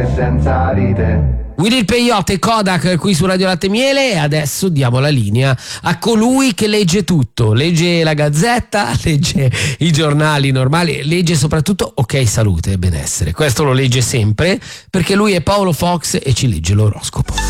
senza ride. Will Peyote e Kodak qui su Radio Latte Miele, e adesso diamo la linea a colui che legge tutto, legge la Gazzetta, legge i giornali normali, legge soprattutto Ok Salute e Benessere. Questo lo legge sempre perché lui è Paolo Fox e ci legge l'oroscopo.